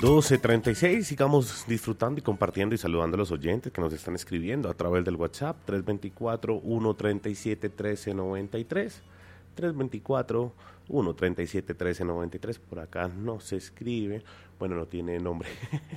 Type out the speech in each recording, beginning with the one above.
12:36, sigamos disfrutando y compartiendo y saludando a los oyentes que nos están escribiendo a través del WhatsApp 324-137-1393. 324-137-1393. Por acá no se escribe, bueno, no tiene nombre,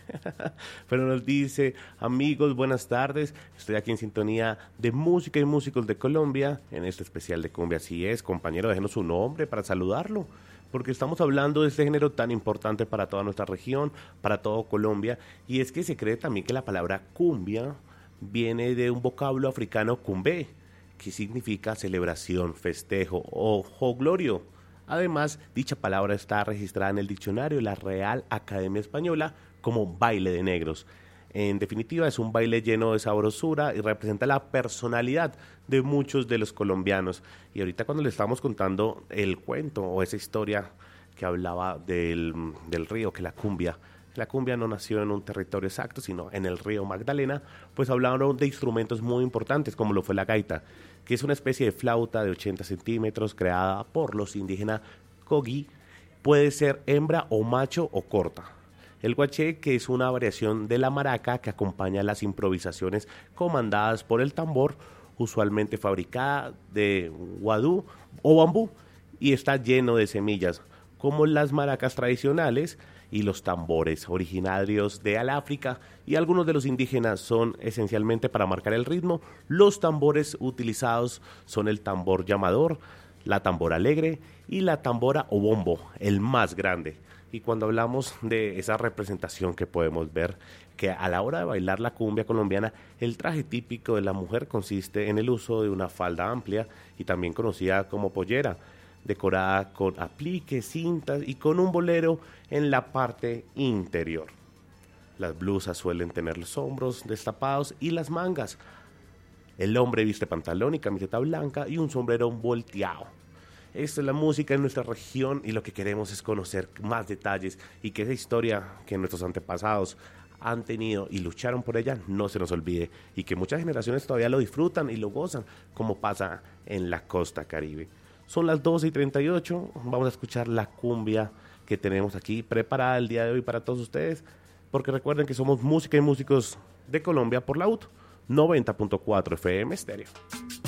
pero nos dice: amigos, buenas tardes, estoy aquí en sintonía de música y músicos de Colombia, en este especial de cumbia. Así es, compañero, déjenos su nombre para saludarlo, porque estamos hablando de este género tan importante para toda nuestra región, para todo Colombia, y es que se cree también que la palabra cumbia viene de un vocablo africano cumbé, que significa celebración, festejo o joglorio. Además, dicha palabra está registrada en el diccionario de la Real Academia Española como baile de negros. En definitiva, es un baile lleno de sabrosura y representa la personalidad de muchos de los colombianos. Y ahorita cuando le estábamos contando el cuento o esa historia que hablaba del río, que la cumbia no nació en un territorio exacto, sino en el río Magdalena, pues hablaron de instrumentos muy importantes, como lo fue la gaita, que es una especie de flauta de 80 centímetros creada por los indígenas Kogi. Puede ser hembra o macho o corta. El guaché, que es una variación de la maraca que acompaña las improvisaciones comandadas por el tambor, usualmente fabricada de guadú o bambú, y está lleno de semillas, como las maracas tradicionales y los tambores originarios de África, y algunos de los indígenas son esencialmente para marcar el ritmo. Los tambores utilizados son el tambor llamador, la tambora alegre y la tambora o bombo, el más grande. Y cuando hablamos de esa representación que podemos ver, que a la hora de bailar la cumbia colombiana, el traje típico de la mujer consiste en el uso de una falda amplia y también conocida como pollera, decorada con apliques, cintas y con un bolero en la parte interior. Las blusas suelen tener los hombros destapados y las mangas. El hombre viste pantalón y camiseta blanca y un sombrero volteado. Esta es la música en nuestra región y lo que queremos es conocer más detalles y que esa historia que nuestros antepasados han tenido y lucharon por ella no se nos olvide, y que muchas generaciones todavía lo disfrutan y lo gozan, como pasa en la costa Caribe. Son las 12:38, vamos a escuchar la cumbia que tenemos aquí preparada el día de hoy para todos ustedes, porque recuerden que somos música y músicos de Colombia por la UT 90.4 FM Estéreo.